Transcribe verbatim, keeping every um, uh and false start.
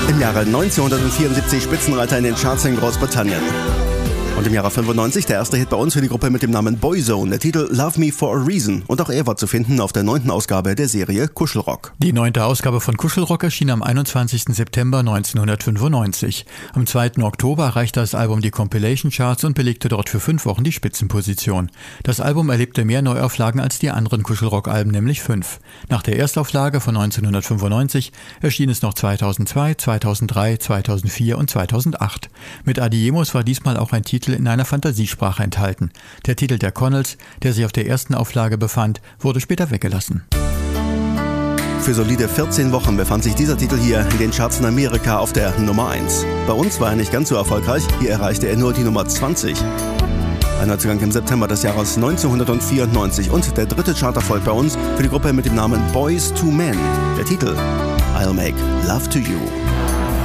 Im Jahre neunzehnhundertvierundsiebzig Spitzenreiter in den Charts in Großbritannien. Und im Jahre fünfundneunzig der erste Hit bei uns für die Gruppe mit dem Namen Boyzone, der Titel Love Me For A Reason. Und auch er war zu finden auf der neunten Ausgabe der Serie Kuschelrock. Die neunte Ausgabe von Kuschelrock erschien am einundzwanzigsten September neunzehnhundertfünfundneunzig. Am zweiten Oktober erreichte das Album die Compilation Charts und belegte dort für fünf Wochen die Spitzenposition. Das Album erlebte mehr Neuauflagen als die anderen Kuschelrock-Alben, nämlich fünf. Nach der Erstauflage von neunzehnhundertfünfundneunzig erschien es noch zweitausendzwei, zweitausenddrei, zweitausendvier und zweitausendacht. Mit Adiemos war diesmal auch ein Titel in einer Fantasiesprache enthalten. Der Titel der Connells, der sich auf der ersten Auflage befand, wurde später weggelassen. Für solide vierzehn Wochen befand sich dieser Titel hier in den Charts in Amerika auf der Nummer eins. Bei uns war er nicht ganz so erfolgreich, hier erreichte er nur die Nummer zwanzig. Ein Neuzugang im September des Jahres neunzehnhundertvierundneunzig und der dritte Charterfolg bei uns für die Gruppe mit dem Namen Boyz two Men. Der Titel I'll Make Love to You.